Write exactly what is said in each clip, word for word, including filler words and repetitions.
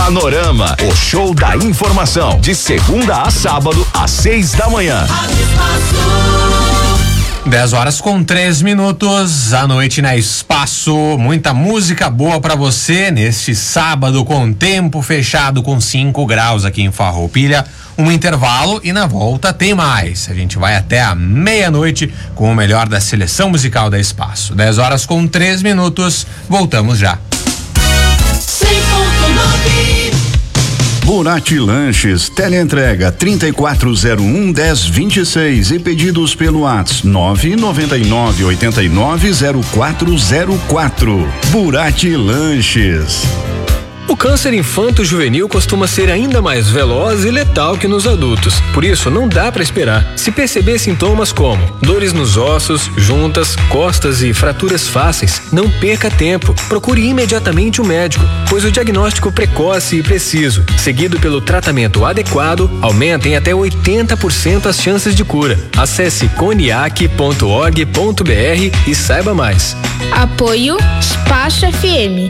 Panorama, o show da informação, de segunda a sábado, às seis da manhã. dez horas com três minutos, à noite na Espaço, muita música boa pra você neste sábado com tempo fechado com cinco graus aqui em Farroupilha. Um intervalo e na volta tem mais. A gente vai até a meia-noite com o melhor da seleção musical da Espaço. dez horas com três minutos, voltamos já. Burati Lanches, teleentrega trinta e quatro zero um, dez vinte e seis e pedidos pelo WhatsApp nove nove nove oito nove zero quatro zero quatro. Burati Lanches. O câncer infanto-juvenil costuma ser ainda mais veloz e letal que nos adultos. Por isso, não dá para esperar. Se perceber sintomas como dores nos ossos, juntas, costas e fraturas fáceis, não perca tempo. Procure imediatamente o médico, pois o diagnóstico precoce e preciso, seguido pelo tratamento adequado, aumenta em até oitenta por cento as chances de cura. Acesse coniac ponto org ponto br e saiba mais. Apoio Espaço F M.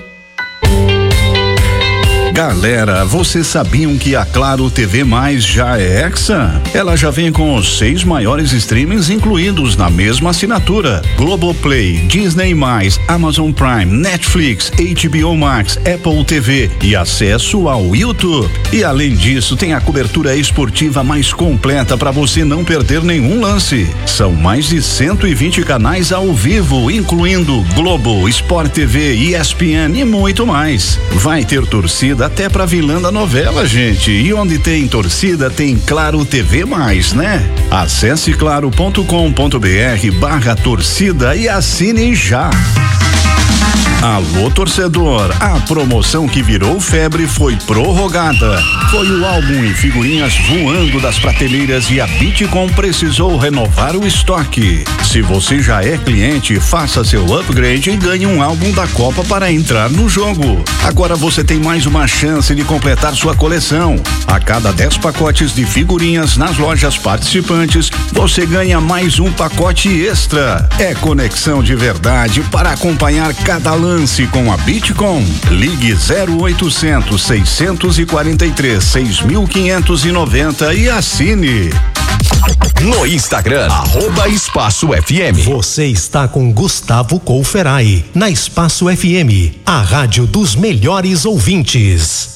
Galera, vocês sabiam que a Claro T V Mais já é Hexa? Ela já vem com os seis maiores streamings incluídos na mesma assinatura: Globoplay, Disney mais, Amazon Prime, Netflix, H B O Max, Apple T V e acesso ao YouTube. E além disso, tem a cobertura esportiva mais completa para você não perder nenhum lance. São mais de cento e vinte canais ao vivo, incluindo Globo, Sport T V, E S P N e muito mais. Vai ter torcida até pra vilã da novela, gente. E onde tem torcida, tem Claro T V mais, né? Acesse claro ponto com ponto br barra torcida e assine já. Alô, torcedor, a promoção que virou febre foi prorrogada. Foi o álbum e figurinhas voando das prateleiras e a Bitcom precisou renovar o estoque. Se você já é cliente, faça seu upgrade e ganhe um álbum da Copa para entrar no jogo. Agora você tem mais uma chance de completar sua coleção. A cada dez pacotes de figurinhas nas lojas participantes, você ganha mais um pacote extra. É conexão de verdade para acompanhar cada lance com a Bitcom. Ligue zero oitocentos, seiscentos e quarenta e três, seis mil quinhentos e noventa e assine. No Instagram, arroba Espaço F M. Você está com Gustavo Couferai, na Espaço F M, a rádio dos melhores ouvintes.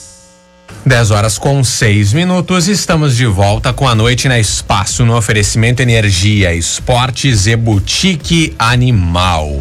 dez horas com seis minutos, estamos de volta com a noite na Espaço, no oferecimento Energia, Esportes e Boutique Animal.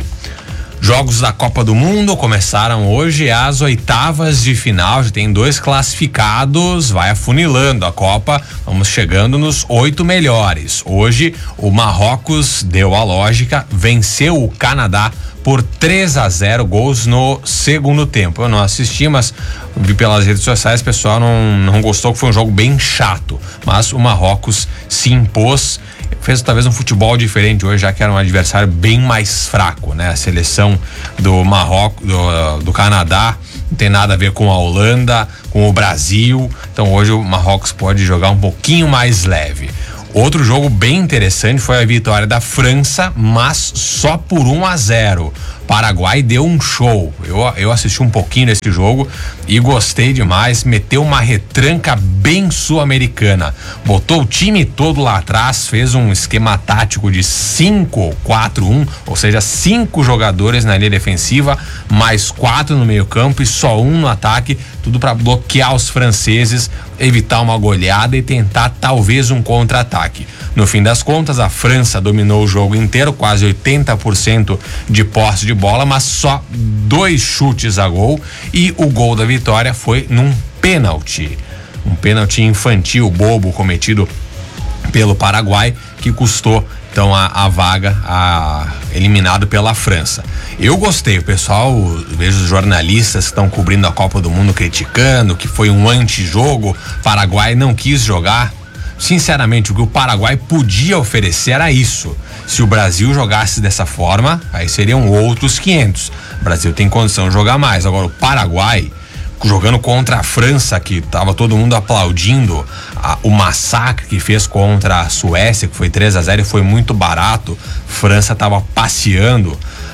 Jogos da Copa do Mundo começaram hoje as oitavas de final, já tem dois classificados, vai afunilando a Copa, vamos chegando nos oito melhores. Hoje o Marrocos deu a lógica, venceu o Canadá por três a zero, gols no segundo tempo. Eu não assisti, mas vi pelas redes sociais, o pessoal não, não gostou, que foi um jogo bem chato, mas o Marrocos se impôs, fez talvez um futebol diferente hoje, já que era um adversário bem mais fraco, né? A seleção do Marrocos, do, do Canadá, não tem nada a ver com a Holanda, com o Brasil, então hoje o Marrocos pode jogar um pouquinho mais leve. Outro jogo bem interessante foi a vitória da França, mas só por um a zero. Paraguai deu um show. Eu, eu assisti um pouquinho desse jogo e gostei demais. Meteu uma retranca bem sul-americana. Botou o time todo lá atrás, fez um esquema tático de cinco quatro um, ou seja, cinco jogadores na linha defensiva, mais quatro no meio-campo e só um no ataque. Tudo para bloquear os franceses, evitar uma goleada e tentar talvez um contra-ataque. No fim das contas, a França dominou o jogo inteiro, quase oitenta por cento de posse de bola, mas só dois chutes a gol, e o gol da vitória foi num pênalti. Um pênalti infantil, bobo, cometido pelo Paraguai, que custou então a, a vaga, a, eliminado pela França. Eu gostei, o pessoal, vejo os jornalistas que estão cobrindo a Copa do Mundo criticando que foi um antijogo, Paraguai não quis jogar. Sinceramente, o que o Paraguai podia oferecer era isso. Se o Brasil jogasse dessa forma, aí seriam outros quinhentos. O Brasil tem condição de jogar mais. Agora, o Paraguai, jogando contra a França, que estava todo mundo aplaudindo a, o massacre que fez contra a Suécia, que foi três a zero e foi muito barato. França estava passeando.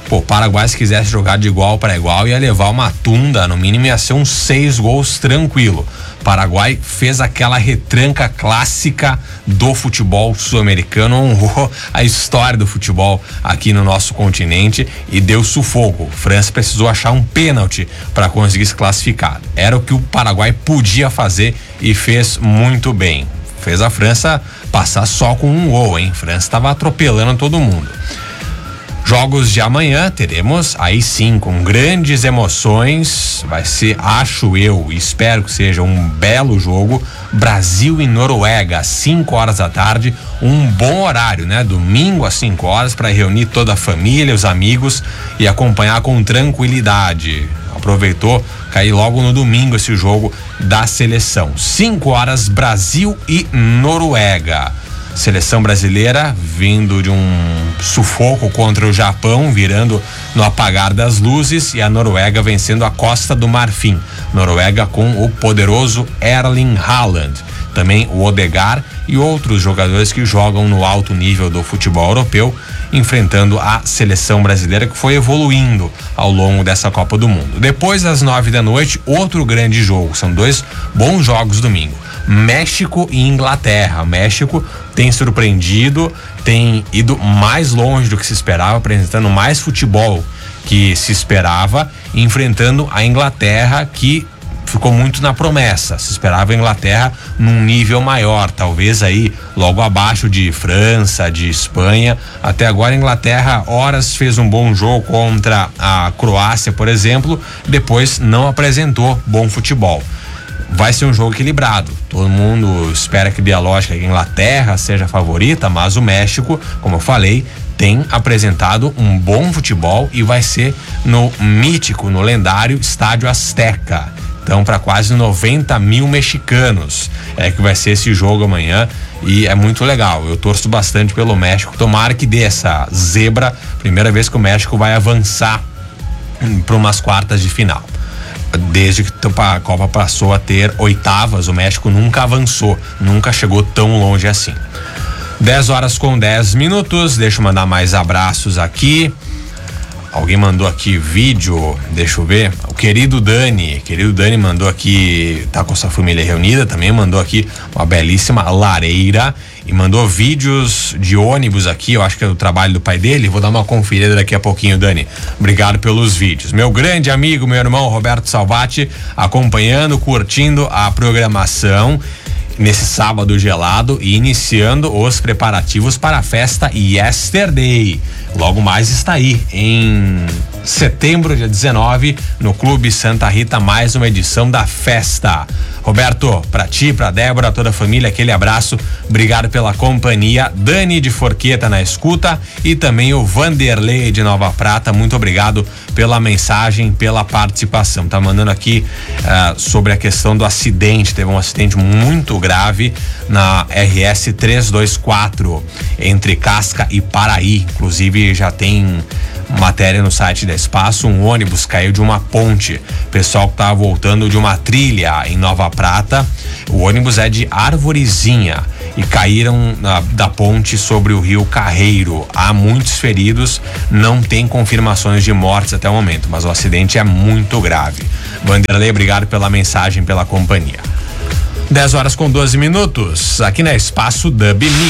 Pô, o Paraguai, se quisesse jogar de igual para igual, ia levar uma tunda, no mínimo ia ser uns seis gols tranquilo. Paraguai fez aquela retranca clássica do futebol sul-americano, honrou a história do futebol aqui no nosso continente e deu sufoco. França precisou achar um pênalti para conseguir se classificar. Era o que o Paraguai podia fazer e fez muito bem. Fez a França passar só com um gol, hein? França estava atropelando todo mundo. Jogos de amanhã teremos aí sim com grandes emoções, vai ser, acho eu, espero que seja um belo jogo, Brasil e Noruega, às cinco horas da tarde, um bom horário, né? Domingo às cinco horas para reunir toda a família, os amigos e acompanhar com tranquilidade. Aproveitou cair logo no domingo esse jogo da seleção. cinco horas, Brasil e Noruega. Seleção brasileira vindo de um sufoco contra o Japão, virando no apagar das luzes, e a Noruega vencendo a Costa do Marfim. Noruega com o poderoso Erling Haaland, também o Odegaard e outros jogadores que jogam no alto nível do futebol europeu, enfrentando a seleção brasileira que foi evoluindo ao longo dessa Copa do Mundo. Depois das nove da noite, outro grande jogo. São dois bons jogos domingo. México e Inglaterra. O México tem surpreendido, tem ido mais longe do que se esperava, apresentando mais futebol que se esperava, enfrentando a Inglaterra, que ficou muito na promessa. Se esperava a Inglaterra num nível maior, talvez aí logo abaixo de França, de Espanha. Até agora a Inglaterra horas fez um bom jogo contra a Croácia, por exemplo, depois não apresentou bom futebol. Vai ser um jogo equilibrado. Todo mundo espera que dê a lógica que a Inglaterra seja a favorita, mas o México, como eu falei, tem apresentado um bom futebol e vai ser no mítico, no lendário Estádio Azteca. Então, para quase noventa mil mexicanos é que vai ser esse jogo amanhã e é muito legal. Eu torço bastante pelo México. Tomara que dê essa zebra. Primeira vez que o México vai avançar para umas quartas de final. Desde que a Copa passou a ter oitavas, o México nunca avançou, nunca chegou tão longe assim. dez horas com dez minutos, deixa eu mandar mais abraços aqui. Alguém mandou aqui vídeo, deixa eu ver. O querido Dani, querido Dani mandou aqui, tá com sua família reunida, também mandou aqui uma belíssima lareira e mandou vídeos de ônibus aqui, eu acho que é do trabalho do pai dele. Vou dar uma conferida daqui a pouquinho, Dani. Obrigado pelos vídeos. Meu grande amigo, meu irmão Roberto Salvati, acompanhando, curtindo a programação nesse sábado gelado e iniciando os preparativos para a festa Yesterday. Logo mais está aí em setembro, dia dezenove, no Clube Santa Rita, mais uma edição da festa. Roberto, pra ti, pra Débora, toda a família, aquele abraço, obrigado pela companhia. Dani de Forqueta na escuta e também o Vanderlei de Nova Prata, muito obrigado pela mensagem, pela participação. Tá mandando aqui uh, sobre a questão do acidente, teve um acidente muito grave na R S trezentos e vinte e quatro entre Casca e Paraí, inclusive já tem matéria no site da Espaço. Um ônibus caiu de uma ponte, pessoal que estava voltando de uma trilha em Nova Prata, o ônibus é de Arvorezinha e caíram na, da ponte sobre o rio Carreiro. Há muitos feridos, não tem confirmações de mortes até o momento, mas o acidente é muito grave. Vanderlei, obrigado pela mensagem, pela companhia. dez horas com doze minutos, aqui na Espaço Dub Mix.